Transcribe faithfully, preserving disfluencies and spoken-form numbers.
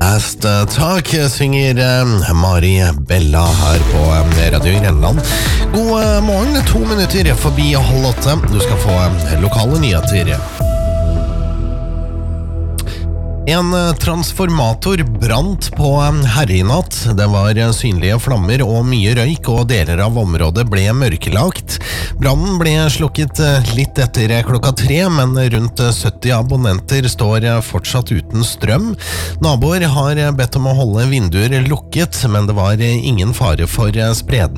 Last Talk synger uh, Mari Bella her på uh, Radio Grenland. God uh, morgen, to minutter forbi halv åtte. Du skal få uh, lokale nyheter. En transformator brant på Herreinatt. Det var synlige flammer og mye røyk, og deler av området ble mørkelagt. Brannen ble slukket litt etter klokka tre, men rundt sytti abonnenter står fortsatt uten strøm. Naboer har bedt om å holde vinduer lukket, men det var ingen fare for spredning.